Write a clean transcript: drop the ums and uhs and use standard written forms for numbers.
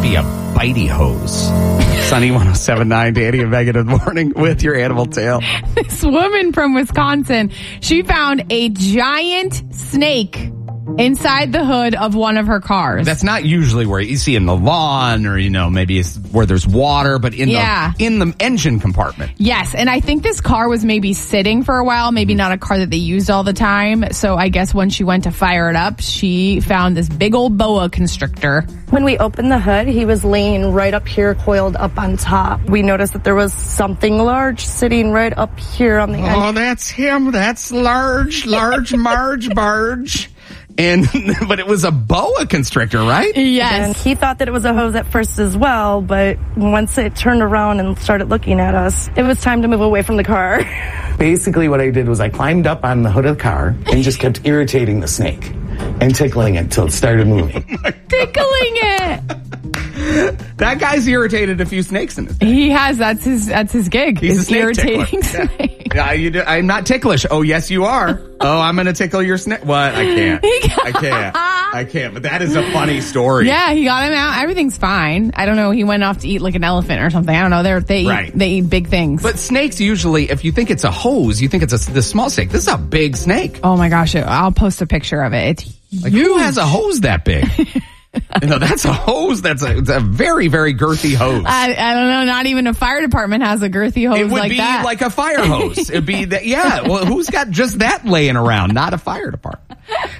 be a bitey hose. Sunny 107.9, Danny and Megan in the morning with your animal tale. This woman from Wisconsin, she found a giant snake inside the hood of one of her cars. That's not usually where you see in the lawn or, maybe it's where there's water, but in the engine compartment. Yes, and I think this car was maybe sitting for a while, maybe not a car that they used all the time. So I guess when she went to fire it up, she found this big old boa constrictor. When we opened the hood, he was laying right up here, coiled up on top. We noticed that there was something large sitting right up here on the end. Oh, that's him. That's large Marge Barge. But it was a boa constrictor, right? Yes. And he thought that it was a hose at first as well, but once it turned around and started looking at us, it was time to move away from the car. Basically what I did was I climbed up on the hood of the car and just kept irritating the snake and tickling it until it started moving. Tickling it. That guy's irritated a few snakes in his day. He has. That's his gig. He's a snake irritating tickler. snake. Yeah, I'm not ticklish. Oh, yes, you are. Oh, I'm going to tickle your snake. What? I can't. I can't. But that is a funny story. Yeah, he got him out. Everything's fine. I don't know. He went off to eat like an elephant or something. I don't know. They eat big things. But snakes usually, if you think it's a hose, you think it's the small snake. This is a big snake. Oh my gosh. I'll post a picture of it. It's like, who has a hose that big? That's a hose. It's a very, very girthy hose. I don't know. Not even a fire department has a girthy hose like that. It would be like a fire hose. It'd be that. Yeah. Well, who's got just that laying around? Not a fire department.